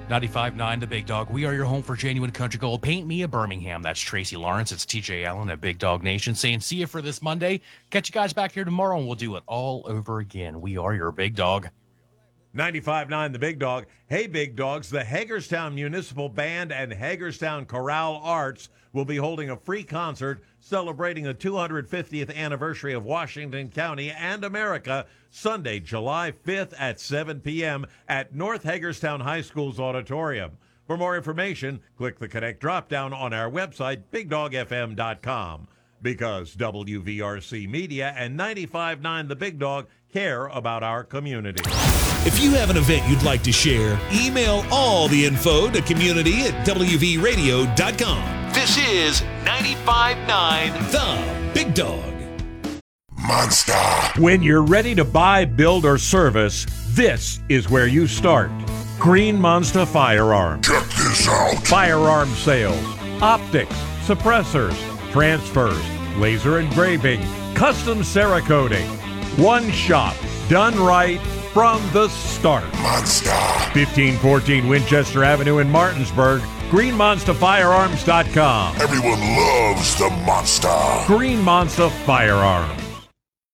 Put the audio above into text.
95.9 The Big Dog. We are your home for genuine country gold. Paint me a Birmingham. That's Tracy Lawrence. It's TJ Allen at Big Dog Nation saying see you for this Monday. Catch you guys back here tomorrow, and we'll do it all over again. We are your Big Dog. 95.9 The Big Dog. Hey, Big Dogs, the Hagerstown Municipal Band and Hagerstown Chorale Arts will be holding a free concert celebrating the 250th anniversary of Washington County and America Sunday, July 5th at 7 p.m. at North Hagerstown High School's auditorium. For more information, click the Connect drop-down on our website, BigDogFM.com. Because WVRC Media and 95.9 The Big Dog care about our community. If you have an event you'd like to share, email all the info to community@wvradio.com. This is 95.9 The Big Dog. Monster. When you're ready to buy, build, or service, this is where you start. Green Monster Firearms. Check this out. Firearm sales, optics, suppressors, transfers, laser engraving, custom Cerakoting. One shop, done right from the start. Monster. 1514 Winchester Avenue in Martinsburg. GreenMonsterFirearms.com. Everyone loves the monster. Green Monster Firearms.